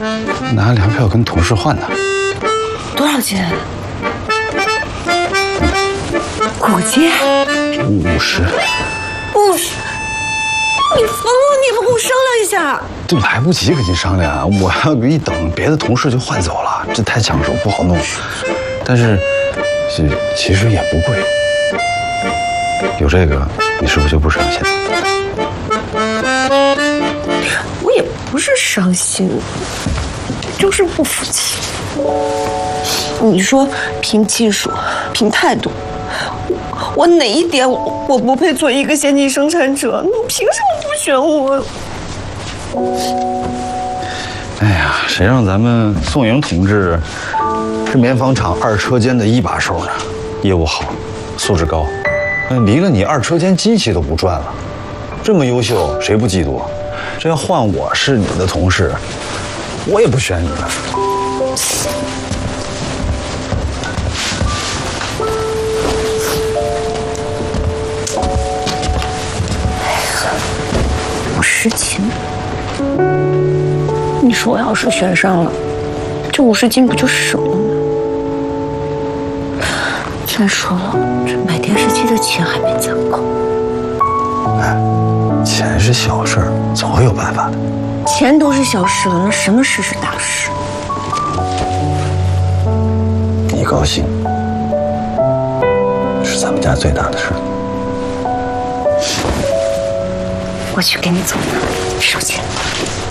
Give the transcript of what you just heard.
拿粮票跟同事换的。 多少钱？5件 ？50。 50？你疯了！你不跟我商量一下？ 这来不及跟你商量啊！我要一等，别的同事就换走了，这太抢手，不好弄。但是，其实也不贵。有这个，你是不是就不伤心了？ 我也不是伤心，就是不服气。你说凭技术，凭态度，我哪一点我不配做一个先进生产者？你凭什么不选我？ 哎呀，谁让咱们宋莹同志是棉纺厂2车间的一把手呢？业务好，素质高，离了你2车间机器都不转了。这么优秀，谁不嫉妒？这要换我是你的同事，我也不选你了。 50斤，你说我要是选上了，这50斤不就省了吗？再说了，这买电视机的钱还没攒够。 哎，钱是小事儿，总会有办法的。 钱都是小事了，那什么事是大事？ 你高兴，是咱们家最大的事。 我去给你做饭，收钱。